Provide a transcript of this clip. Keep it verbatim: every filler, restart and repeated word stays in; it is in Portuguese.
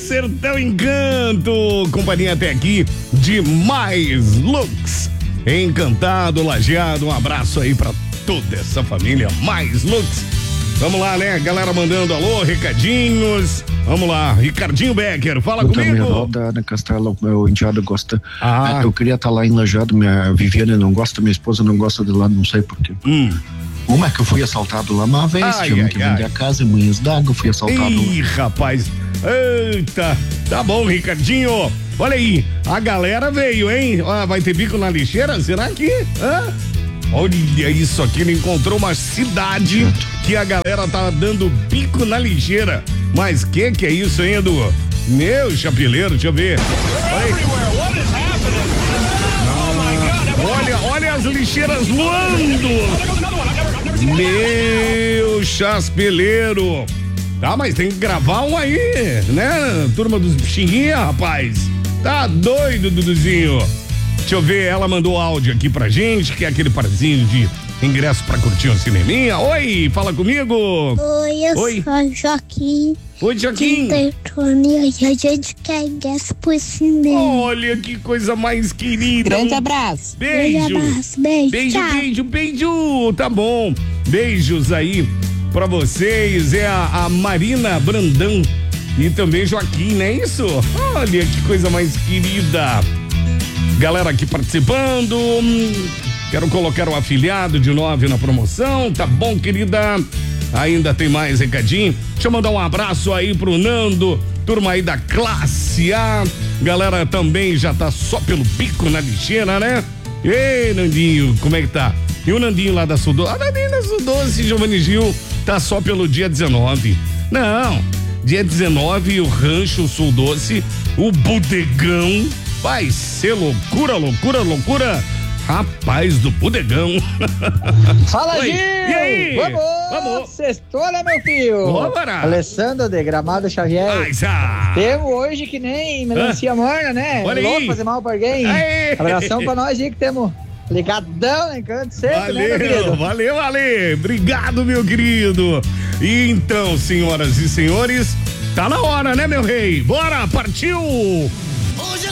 Sertão Encanto, companhia até aqui de Mais Lux. Encantado, Lajeado, um abraço aí pra toda essa família Mais Lux. Vamos lá, né? Galera mandando alô, recadinhos. Vamos lá, Ricardinho Becker, fala eu comigo. Eu da Ana Castelo, meu enteado gosta. Ah. Eu queria estar lá em Lajeado, minha Viviane não gosta, minha esposa não gosta de lá, não sei porquê. Hum. Uma é que eu fui assaltado lá uma vez, Ai, tive ai, que vender ai. a casa, Moinhos d'Água, fui assaltado. Ih, rapaz. Eita, tá bom, Ricardinho. Olha aí, a galera veio, hein? Ah, vai ter bico na lixeira? Será que? Hã? Olha isso aqui, ele encontrou uma cidade que a galera tá dando bico na lixeira. Mas que que é isso, hein, Edu? Meu chapeleiro, deixa eu ver. Olha, olha as lixeiras voando. Meu chaspeleiro. Tá, mas tem que gravar um aí, né? Turma dos bichinhos, rapaz. Tá doido, Duduzinho. Deixa eu ver, ela mandou áudio aqui pra gente, que é aquele parzinho de ingresso pra curtir um cineminha. Oi, fala comigo. Oi, eu Oi. sou o Joaquim. Oi, Joaquim. E a gente quer ingresso pro cinema. Olha que coisa mais querida. Grande abraço. Beijo. Grande abraço, beijo, Beijo, tchau. beijo, beijo. Tá bom. Beijos aí pra vocês. É a, a Marina Brandão e também Joaquim, não é isso? Olha que coisa mais querida. Galera aqui participando. Quero colocar o afiliado de nove na promoção. Tá bom, querida? Ainda tem mais recadinho. Deixa eu mandar um abraço aí pro Nando, turma aí da classe A. Galera também já tá só pelo bico na lixeira, né? Ei, Nandinho, como é que tá? E o Nandinho lá da Sudoce? Ah, Nandinho da Sudoce, Giovanni Gil, tá só pelo dia dezenove. Não, dia dezenove, o Rancho Sul Doce, o Bodegão, vai ser loucura, loucura, loucura. Rapaz do Bodegão. Fala, Oi. Gil! E aí? Vamos! Vamos! Sextou, né, meu filho? Bora! Alessandro de Gramado Xavier. Ai, já. Temos hoje que nem melancia morna, né? Olha Louco aí. fazer mal pra alguém. Aê. Abração pra nós aí que temos ligadão no encanto sempre, né, meu Valeu, querido? valeu, valeu. Obrigado, meu querido. E então, senhoras e senhores, tá na hora, né, meu rei? Bora, partiu!